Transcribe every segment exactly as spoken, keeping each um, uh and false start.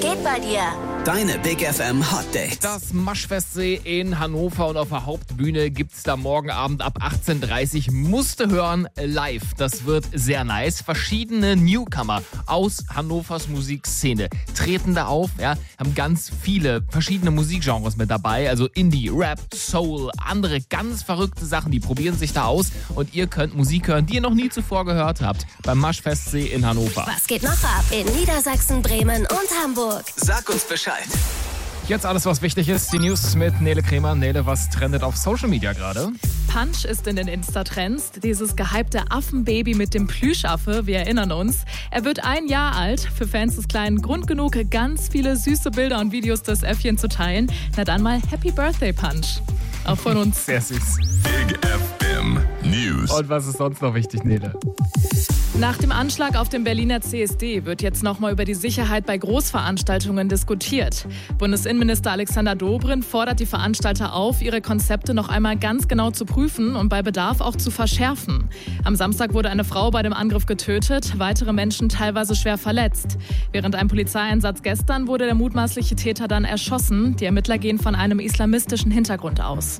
geht bei dir? Deine Big F M Hot Dates. Das Maschfestsee in Hannover und auf der Hauptbühne gibt's da morgen Abend ab achtzehn Uhr dreißig. Musste hören live. Das wird sehr nice. Verschiedene Newcomer aus Hannovers Musikszene treten da auf. Ja, haben ganz viele verschiedene Musikgenres mit dabei. Also Indie, Rap, Soul, andere ganz verrückte Sachen. Die probieren sich da aus. Und ihr könnt Musik hören, die ihr noch nie zuvor gehört habt. Beim Maschfestsee in Hannover. Was geht noch ab in Niedersachsen, Bremen und Hamburg? Sag uns Bescheid. Jetzt alles, was wichtig ist. Die News mit Nele Kremer. Nele, was trendet auf Social Media gerade? Punch ist in den Insta-Trends. Dieses gehypte Affenbaby mit dem Plüschaffe, wir erinnern uns. Er wird ein Jahr alt. Für Fans des Kleinen Grund genug, ganz viele süße Bilder und Videos des Äffchen zu teilen. Na dann mal Happy Birthday, Punch. Auch von uns. Sehr süß. Big F M News. Und was ist sonst noch wichtig, Nele? Nach dem Anschlag auf dem Berliner C S D wird jetzt nochmal über die Sicherheit bei Großveranstaltungen diskutiert. Bundesinnenminister Alexander Dobrindt fordert die Veranstalter auf, ihre Konzepte noch einmal ganz genau zu prüfen und bei Bedarf auch zu verschärfen. Am Samstag wurde eine Frau bei dem Angriff getötet, weitere Menschen teilweise schwer verletzt. Während einem Polizeieinsatz gestern wurde der mutmaßliche Täter dann erschossen. Die Ermittler gehen von einem islamistischen Hintergrund aus.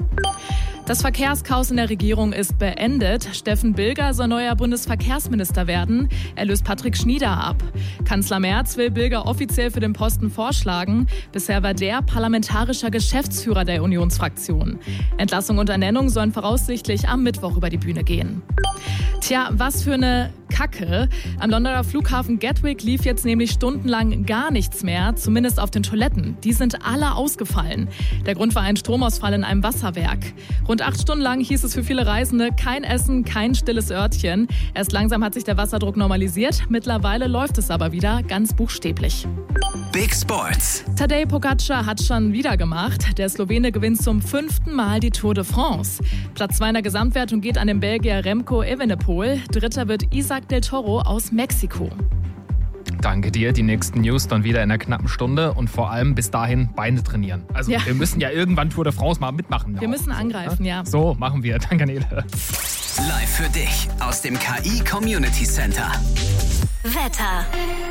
Das Verkehrschaos in der Regierung ist beendet. Steffen Bilger soll neuer Bundesverkehrsminister werden. Er löst Patrick Schnieder ab. Kanzler Merz will Bilger offiziell für den Posten vorschlagen. Bisher war der parlamentarischer Geschäftsführer der Unionsfraktion. Entlassung und Ernennung sollen voraussichtlich am Mittwoch über die Bühne gehen. Tja, was für eine Kacke. Am Londoner Flughafen Gatwick lief jetzt nämlich stundenlang gar nichts mehr, zumindest auf den Toiletten. Die sind alle ausgefallen. Der Grund war ein Stromausfall in einem Wasserwerk. Rund acht Stunden lang hieß es für viele Reisende kein Essen, kein stilles Örtchen. Erst langsam hat sich der Wasserdruck normalisiert. Mittlerweile läuft es aber wieder ganz buchstäblich. Big Sports. Tadej Pogačar hat schon wieder gemacht. Der Slowene gewinnt zum fünften Mal die Tour de France. Platz zwei in der Gesamtwertung geht an den Belgier Remco Evenepoel. Dritter wird Isaac del Toro aus Mexiko. Danke dir. Die nächsten News dann wieder in einer knappen Stunde und vor allem bis dahin Beine trainieren. Also Ja. wir müssen ja irgendwann Tour de France mal mitmachen. Wir müssen angreifen, ja. So, machen wir. Danke, Nele. Live für dich aus dem K I Community Center. Wetter.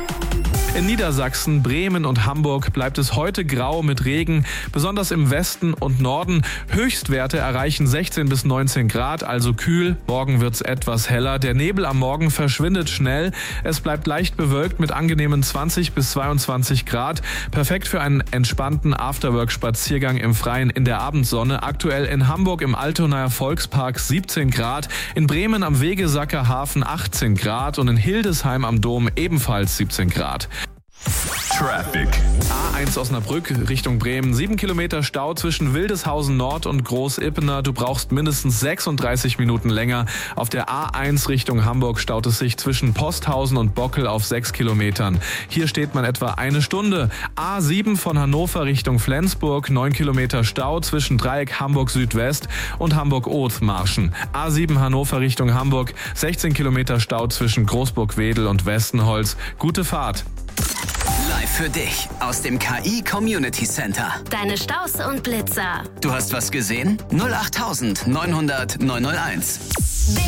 In Niedersachsen, Bremen und Hamburg bleibt es heute grau mit Regen, besonders im Westen und Norden. Höchstwerte erreichen sechzehn bis neunzehn Grad, also kühl. Morgen wird's etwas heller. Der Nebel am Morgen verschwindet schnell. Es bleibt leicht bewölkt mit angenehmen zwanzig bis zweiundzwanzig Grad. Perfekt für einen entspannten Afterwork-Spaziergang im Freien in der Abendsonne. Aktuell in Hamburg im Altonaer Volkspark siebzehn Grad, in Bremen am Wegesacker Hafen achtzehn Grad und in Hildesheim am Dom ebenfalls siebzehn Grad. Traffic. A eins Osnabrück Richtung Bremen. Sieben Kilometer Stau zwischen Wildeshausen Nord und Groß-Ippener. Du brauchst mindestens sechsunddreißig Minuten länger. Auf der A eins Richtung Hamburg staut es sich zwischen Posthausen und Bockel auf sechs Kilometern. Hier steht man etwa eine Stunde. A sieben von Hannover Richtung Flensburg. Neun Kilometer Stau zwischen Dreieck Hamburg Südwest und Hamburg-Oth-Marschen. A sieben Hannover Richtung Hamburg. sechzehn Kilometer Stau zwischen Großburg-Wedel und Westenholz. Gute Fahrt. Live für dich aus dem K I Community Center. Deine Staus und Blitzer. Du hast was gesehen? null acht neun null null neun null eins.